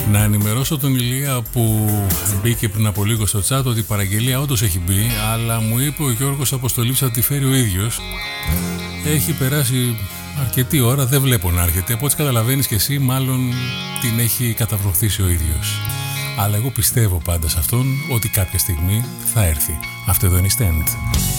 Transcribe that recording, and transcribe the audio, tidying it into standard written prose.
Να ενημερώσω τον Ηλία που μπήκε πριν από λίγο στο chat ότι η παραγγελία όντως έχει μπει, αλλά μου είπε ο Γιώργος Αποστολής ότι τη φέρει ο ίδιος. Έχει περάσει αρκετή ώρα, δεν βλέπω να έρχεται. Από ό,τι καταλαβαίνεις και εσύ, μάλλον την έχει καταβροχθήσει ο ίδιος. Αλλά εγώ πιστεύω πάντα σε αυτόν ότι κάποια στιγμή θα έρθει. Αυτό εδώ είναι η Stand.